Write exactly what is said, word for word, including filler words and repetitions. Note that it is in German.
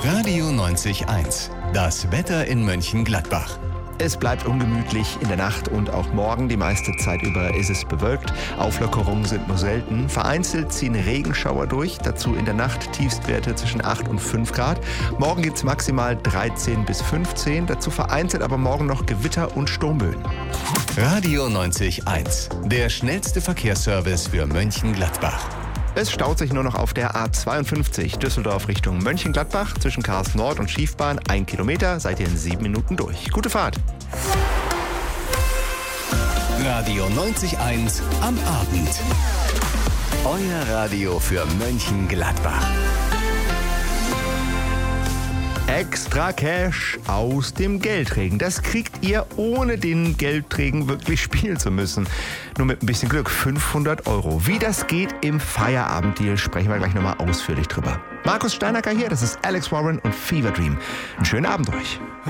Radio neunzig Komma eins. Das Wetter in Mönchengladbach. Es bleibt ungemütlich in der Nacht und auch morgen. Die meiste Zeit über ist es bewölkt. Auflockerungen sind nur selten. Vereinzelt ziehen Regenschauer durch. Dazu in der Nacht Tiefstwerte zwischen acht und fünf Grad. Morgen gibt es maximal dreizehn bis fünfzehn. Dazu vereinzelt aber morgen noch Gewitter und Sturmböen. Radio neunzig Komma eins. Der schnellste Verkehrsservice für Mönchengladbach. Es staut sich nur noch auf der A zweiundfünfzig Düsseldorf Richtung Mönchengladbach zwischen Kars Nord und Schiefbahn. Ein Kilometer, seid ihr in sieben Minuten durch. Gute Fahrt. Radio neunzig Komma eins am Abend. Euer Radio für Mönchengladbach. Extra Cash aus dem Geldregen. Das kriegt ihr, ohne den Geldregen wirklich spielen zu müssen. Nur mit ein bisschen Glück. fünfhundert Euro. Wie das geht im Feierabenddeal, sprechen wir gleich nochmal ausführlich drüber. Markus Steinacker hier, das ist Alex Warren und Fever Dream. Einen schönen Abend euch.